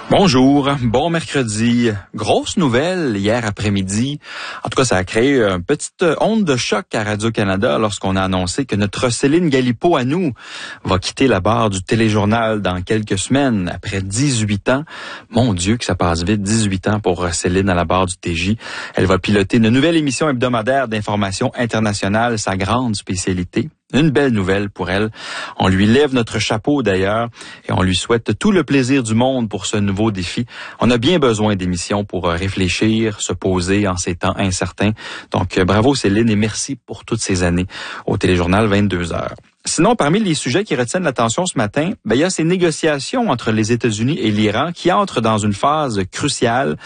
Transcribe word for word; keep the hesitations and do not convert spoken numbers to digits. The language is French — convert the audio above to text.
Bonjour, bon mercredi. Grosse nouvelle hier après-midi. En tout cas, ça a créé une petite onde de choc à Radio-Canada lorsqu'on a annoncé que notre Céline Galipeau à nous va quitter la barre du téléjournal dans quelques semaines, après dix-huit ans. Mon Dieu, que ça passe vite, dix-huit ans pour Céline à la barre du T J. Elle va piloter une nouvelle émission hebdomadaire d'information internationale, sa grande spécialité. Une belle nouvelle pour elle. On lui lève notre chapeau d'ailleurs et on lui souhaite tout le plaisir du monde pour ce nouveau défi. On a bien besoin d'émissions pour réfléchir, se poser en ces temps incertains. Donc bravo Céline et merci pour toutes ces années au Téléjournal vingt-deux heures. Sinon, parmi les sujets qui retiennent l'attention ce matin, ben, il y a ces négociations entre les États-Unis et l'Iran qui entrent dans une phase cruciale.